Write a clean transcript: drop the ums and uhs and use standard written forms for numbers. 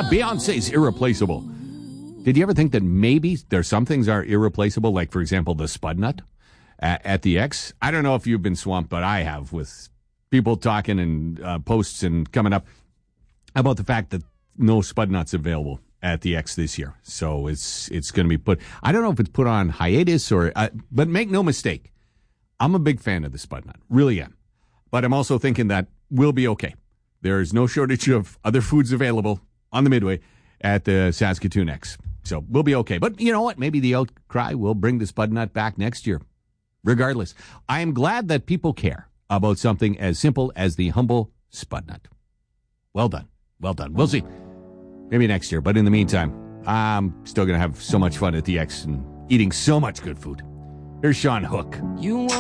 Beyonce's irreplaceable. Did you ever think that maybe there's some things are irreplaceable, like, for example, the Spud Nut at the X? I don't know if you've been swamped, but I have, with people talking and posts and coming up about the fact that no Spud Nuts available at the X this year. So it's going to be put, I don't know if it's put on hiatus or, but make no mistake, I'm a big fan of the Spud Nut, really am. But I'm also thinking that we'll be okay. There's no shortage of other foods available on the Midway at the Saskatoon X. So we'll be okay. But you know what? Maybe the outcry will bring the Spud Nut back next year. Regardless, I am glad that people care about something as simple as the humble Spud Nut. Well done. Well done. We'll see. Maybe next year. But in the meantime, I'm still going to have so much fun at the X and eating so much good food. Here's Sean Hook.